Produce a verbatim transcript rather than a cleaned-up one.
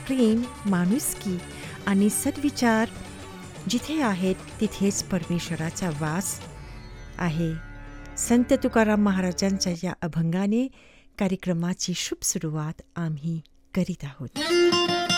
प्रेम, माणुसकी आणि सद्विचार जिथे आहेत तिथेच परमेश्वराचा वास आहे. संत तुकाराम महाराजांच्या या अभंगाने कार्यक्रमाची शुभ सुरुवात आम्ही करीत आहोत.